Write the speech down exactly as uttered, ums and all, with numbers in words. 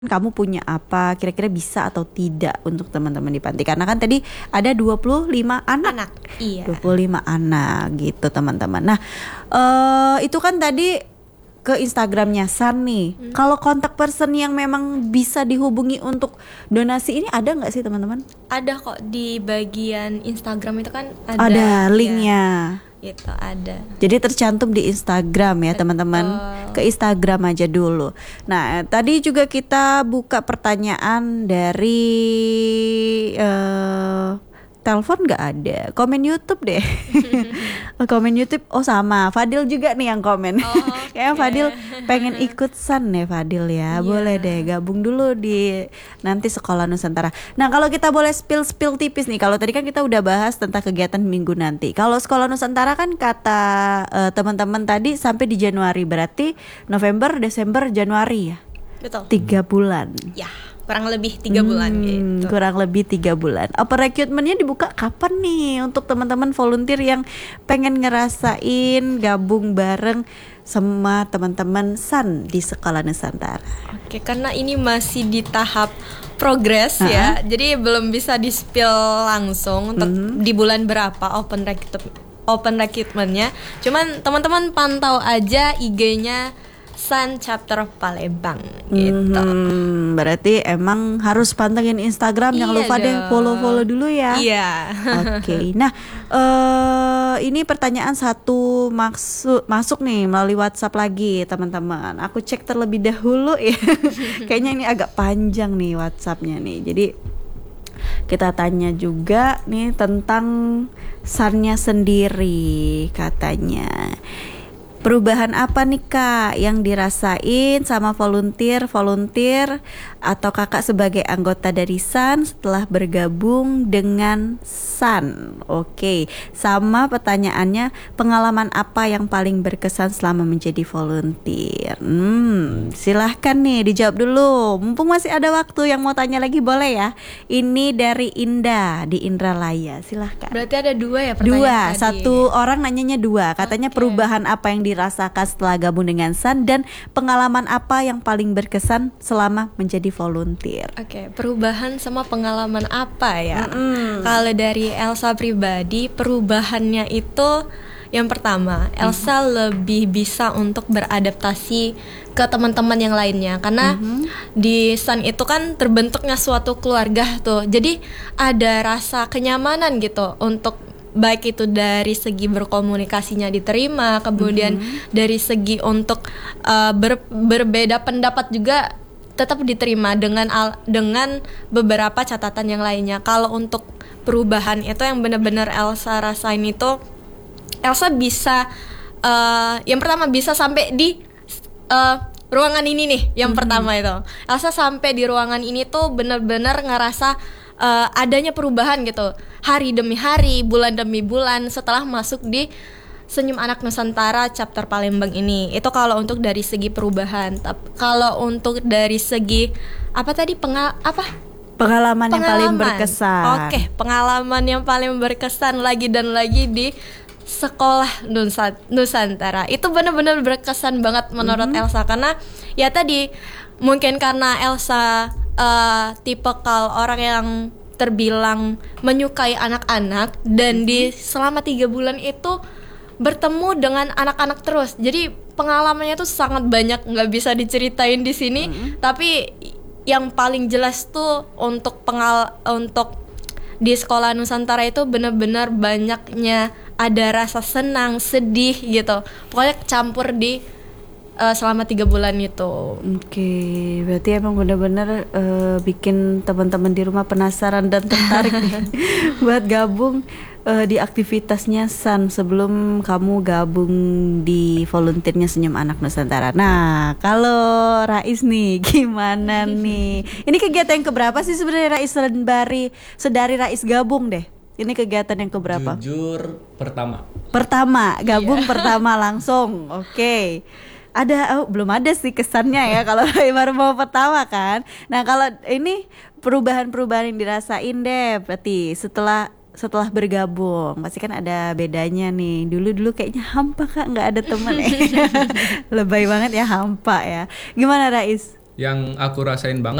kamu punya apa, kira-kira bisa atau tidak untuk teman-teman di panti. Karena kan tadi ada dua puluh lima anak, anak. Iya. dua puluh lima anak gitu teman-teman. Nah uh, itu kan tadi ke Instagramnya San nih. Hmm. Kalau kontak person yang memang bisa dihubungi untuk donasi ini ada nggak sih teman-teman? Ada kok, di bagian Instagram itu kan ada, ada linknya. Ya. Itu ada. Jadi tercantum di Instagram ya teman-teman. Ke Instagram aja dulu. Nah tadi juga kita buka pertanyaan dari uh, telepon nggak ada, komen YouTube deh. Komen YouTube, oh sama Fadil juga nih yang komen. Oh, okay. Kayaknya Fadil pengen ikut San ya Fadil ya, yeah. Boleh deh gabung dulu di nanti Sekolah Nusantara. Nah kalau kita boleh spill-spill tipis nih, kalau tadi kan kita udah bahas tentang kegiatan minggu nanti. Kalau Sekolah Nusantara kan kata uh, teman-teman tadi sampai di Januari, berarti November, Desember, Januari ya? Betul. Tiga bulan. Ya. Kurang lebih tiga bulan hmm, gitu. Kurang lebih tiga bulan. Open recruitment-nya dibuka kapan nih untuk teman-teman volunteer yang pengen ngerasain gabung bareng sama teman-teman San di Sekolah Nusantara? Oke, karena ini masih di tahap progres uh-huh. ya, jadi belum bisa di-spill langsung untuk uh-huh. di bulan berapa open recruitment open recruitment-nya. Cuman teman-teman pantau aja I G-nya San Chapter Palembang gitu. Hmm, berarti emang harus pantengin Instagram, jangan iya lupa dong. deh follow-follow dulu ya. Iya. Oke. Okay. Nah, uh, ini pertanyaan satu masuk masuk nih melalui WhatsApp lagi teman-teman. Aku cek terlebih dahulu ya. Kayaknya ini agak panjang nih WhatsApp-nya nih. Jadi kita tanya juga nih tentang Sannya sendiri katanya. Perubahan apa nih Kak yang dirasain sama volunteer-volunteer atau Kakak sebagai anggota dari San setelah bergabung dengan San? Oke, sama pertanyaannya, pengalaman apa yang paling berkesan selama menjadi volunteer? Hmm, silahkan nih dijawab dulu. Mumpung masih ada waktu, yang mau tanya lagi boleh ya. Ini dari Indah di Indralaya, silahkan. Berarti ada dua ya pertanyaan Dua, tadi. satu orang nanyanya dua. Katanya okay. Perubahan apa yang dirasakan setelah gabung dengan San dan pengalaman apa yang paling berkesan selama menjadi volunteer. Oke, okay, perubahan sama pengalaman apa ya? Mm-hmm. Kalau dari Elsa pribadi, perubahannya itu yang pertama, Elsa mm-hmm. lebih bisa untuk beradaptasi ke teman-teman yang lainnya. Karena mm-hmm. di San itu kan terbentuknya suatu keluarga tuh. Jadi ada rasa kenyamanan gitu untuk baik itu dari segi berkomunikasinya diterima, kemudian mm-hmm. dari segi untuk uh, ber, berbeda pendapat juga tetap diterima dengan al, dengan beberapa catatan yang lainnya. Kalau untuk perubahan itu yang benar-benar Elsa rasain itu, Elsa bisa uh, yang pertama bisa sampai di uh, ruangan ini nih. Yang mm-hmm. pertama itu Elsa sampai di ruangan ini tuh benar-benar ngerasa uh, adanya perubahan gitu. Hari demi hari, bulan demi bulan setelah masuk di Senyum Anak Nusantara Chapter Palembang ini. Itu kalau untuk dari segi perubahan. Tapi kalau untuk dari segi apa tadi pengal apa? Pengalaman, pengalaman yang paling berkesan. Oke, pengalaman yang paling berkesan lagi dan lagi di Sekolah Nusantara. Itu benar-benar berkesan banget menurut mm-hmm. Elsa, karena ya tadi mungkin karena Elsa uh, tipikal orang yang terbilang menyukai anak-anak dan di selama tiga bulan itu bertemu dengan anak-anak terus. Jadi pengalamannya tuh sangat banyak, nggak bisa diceritain di sini. Mm-hmm. Tapi yang paling jelas tuh untuk pengal untuk di Sekolah Nusantara itu benar-benar banyaknya ada rasa senang, sedih gitu. Pokoknya campur di Uh, selama tiga bulan itu. Oke, okay, berarti emang benar-benar uh, bikin teman-teman di rumah penasaran dan tertarik buat gabung uh, di aktivitasnya San sebelum kamu gabung di volunteernya Senyum Anak Nusantara. Nah, kalau Rais nih gimana nih? Ini kegiatan yang keberapa sih sebenarnya Rais Sembari sedari Rais gabung deh? Ini kegiatan yang keberapa? Jujur pertama. Pertama, gabung yeah. pertama langsung. Oke. Okay. Ada oh, belum ada sih kesannya ya kalau baru mau pertama kan. Nah kalau ini perubahan-perubahan yang dirasain deh berarti setelah setelah bergabung pasti kan ada bedanya nih. Dulu-dulu kayaknya hampa Kak, nggak ada teman ya. Lebay banget ya hampa ya. Gimana Rais? yang aku rasain banget